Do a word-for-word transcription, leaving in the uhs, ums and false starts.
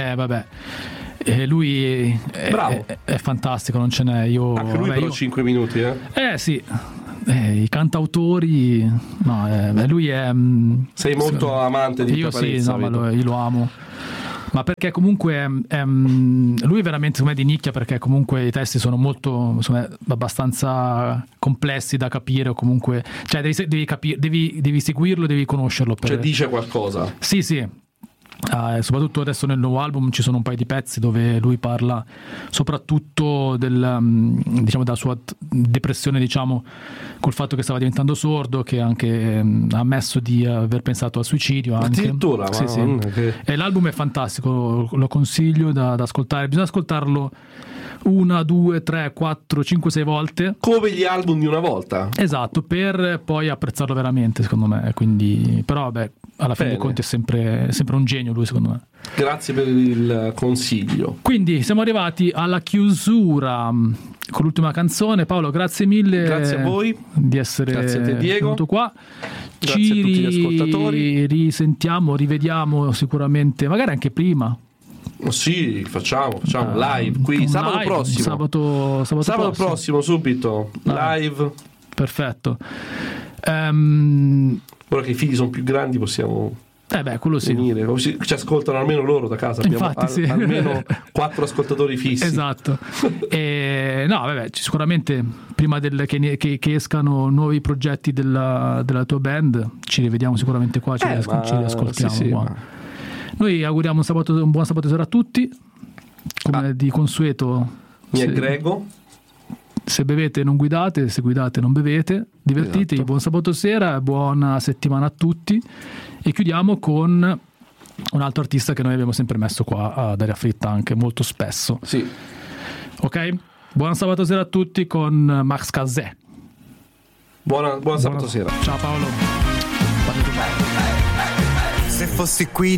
Eh vabbè, eh, lui è, Bravo. È, è fantastico, non ce n'è. Io, Anche lui vabbè, però io... cinque minuti, eh? Eh sì, eh, i cantautori, no, eh, beh, lui è... Sei molto amante di io Caparezza, sì, no, ma vedo. lo, io lo amo. Ma perché comunque è, è, lui è veramente secondo me di nicchia, perché comunque i testi sono molto, insomma, abbastanza complessi da capire, o comunque, cioè devi, devi, capire, devi, devi seguirlo, devi conoscerlo per... Cioè dice qualcosa. Sì, sì. Uh, soprattutto adesso nel nuovo album ci sono un paio di pezzi dove lui parla soprattutto del, um, diciamo, della sua t- depressione, diciamo, col fatto che stava diventando sordo, che anche um, ha ammesso di aver pensato al suicidio anche. Addirittura, sì, sì. Che... E l'album è fantastico, lo, lo consiglio da, da ascoltare. Bisogna ascoltarlo una, due, tre, quattro, cinque, sei volte, come gli album di una volta. Esatto, per poi apprezzarlo veramente, secondo me. Quindi, però vabbè, alla fine Bene. dei conti è sempre, è sempre un genio lui, secondo me. Grazie per il consiglio. Quindi siamo arrivati alla chiusura con l'ultima canzone. Paolo, grazie mille. Grazie a voi di essere grazie a te, Diego. venuto qua. Grazie Ci a tutti gli ascoltatori. risentiamo, rivediamo sicuramente, magari anche prima. Oh, sì, facciamo, facciamo Uh, live qui sabato live, prossimo. Sabato, sabato, Sabato prossimo. prossimo, subito. Ah. Live. Perfetto. Um, Ora che i figli sono più grandi possiamo eh beh, quello sì. venire. Ci ascoltano almeno loro da casa. Abbiamo Infatti, al, sì. almeno quattro ascoltatori fissi. Esatto. E, no, vabbè, sicuramente prima del, che, che, che escano nuovi progetti della, della tua band, ci rivediamo sicuramente qua, ci, Eh, riasco, ma, ci riascoltiamo sì, sì, qua. ma... Noi auguriamo un, sabato, un buon sabato sera a tutti, come ah. di consueto. Mi se, aggrego. Se bevete non guidate, se guidate non bevete, divertitevi, esatto. Buon sabato sera, buona settimana a tutti, e chiudiamo con un altro artista che noi abbiamo sempre messo qua ad Aria Fritta anche molto spesso. Sì. Ok? Buon sabato sera a tutti con Max Cazè. Buona, buon sabato buona... sera. Ciao Paolo. Se fossi qui